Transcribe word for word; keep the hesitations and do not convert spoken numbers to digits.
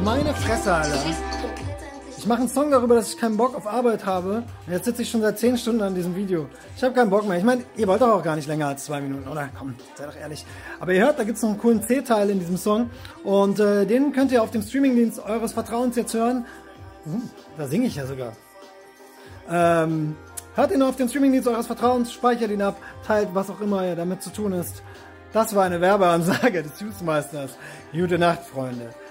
Meine Fresse, Alter. Ich mache einen Song darüber, dass ich keinen Bock auf Arbeit habe. Und jetzt sitze ich schon seit zehn Stunden an diesem Video. Ich habe keinen Bock mehr. Ich meine, ihr wollt doch auch gar nicht länger als zwei Minuten, oder? Komm, seid doch ehrlich. Aber ihr hört, da gibt es noch einen coolen C-Teil in diesem Song. Und äh, den könnt ihr auf dem Streamingdienst eures Vertrauens jetzt hören. Uh, da singe ich ja sogar. Ähm, hört ihn auf dem Streamingdienst eures Vertrauens, speichert ihn ab, teilt, was auch immer damit zu tun ist. Das war eine Werbeansage des Juicemeisters. Gute Nacht, Freunde.